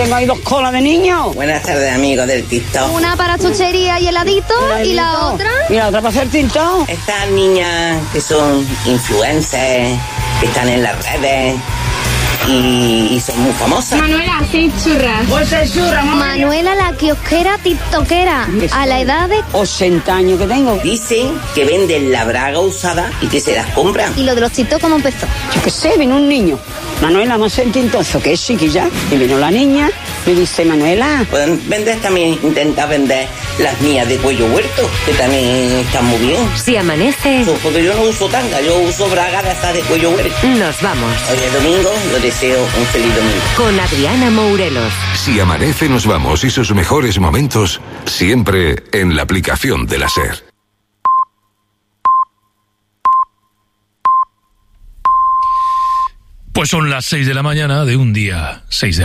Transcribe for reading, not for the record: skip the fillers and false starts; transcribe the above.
tengo ahí 2 colas de niños. Buenas tardes, amigos del TikTok. Una para chuchería y heladito, y la otra... Y la otra para hacer TikTok. Estas niñas que son influencers, que están en las redes y son muy famosas. Manuela, 6 churras. Pues 6 churras, mamá. Manuela, la kiosquera tiktokera, a la edad de... 80 años que tengo. Dicen que venden la braga usada y que se las compran. ¿Y lo de los tiktok cómo empezó? Yo qué sé, vino un niño. Manuela, vamos a hacer tintozo, que es chiquilla. Y vino la niña, me dice, Manuela... Pueden vender también, intentar vender las mías de cuello huerto, que también están muy bien. Si amanece... Porque yo no uso tanga, yo uso braga de estas de cuello huerto. Nos vamos. Hoy es domingo, yo deseo un feliz domingo. Con Adriana Mourelos. Si amanece, nos vamos y sus mejores momentos siempre en la aplicación de la SER. Pues son las 6 de la mañana de un día 6 de